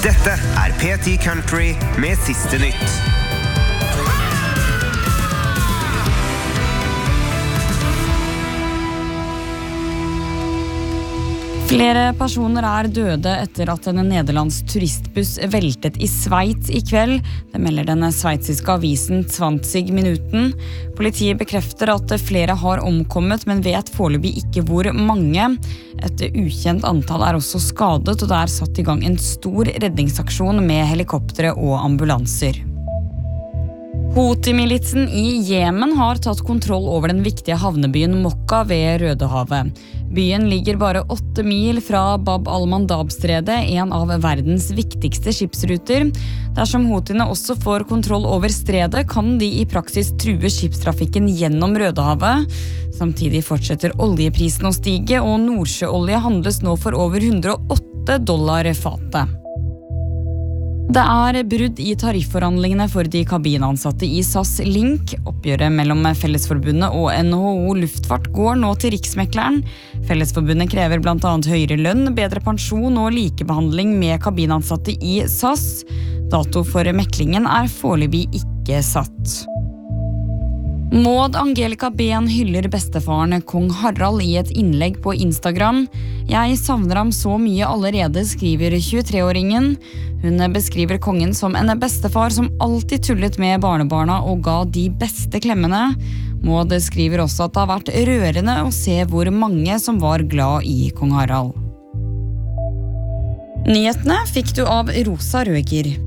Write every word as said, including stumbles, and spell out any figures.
Dette er P ti Country med siste nytt. Flere personer er døde etter at en nederlandsk turistbuss veltet i Sveits i kveld. Det melder den sveitsiske avisen zwanzig Minuten. Politiet bekrefter at flere har omkommet, men vet foreløpig ikke hvor mange. Et ukjent antall er også skadet, og det er satt i gang en stor redningsaksjon med helikoptere og ambulanser. Houthi-militsen i Jemen har tatt kontroll over den viktige havnebyen Mokka ved Rødehavet. Byen ligger bare åtte mil fra Bab al-Mandab-stredet, en av verdens viktigste skipsruter. Dersom Houthiene også får kontroll over stredet, kan de i praksis true skipstrafikken gjennom Rødehavet. Samtidig fortsetter oljeprisen å stige, og nordsjøolje handles nå for over hundre og åtte dollar fatet. Det er brudd i tarifforhandlingene for de kabinansatte i S A S Link. Oppgjøret mellom Fellesforbundet og N H O Luftfart går nå til Riksmekleren. Fellesforbundet krever blant annet høyere lønn, bedre pensjon og likebehandling med kabinansatte i S A S. Dato for meklingen er foreløpig ikke satt. Maud Angelica Ben hyller bestefaren kong Harald i et innlegg på Instagram. Jeg savner ham så mye allerede, skriver tjuetre-åringen. Hun beskriver kongen som en bestefar som alltid tullet med barnebarna og ga de beste klemmene. Maud skriver også at det har vært rørende å se hvor mange som var glad i kong Harald. Nyhetene fikk du av Rosa Røger.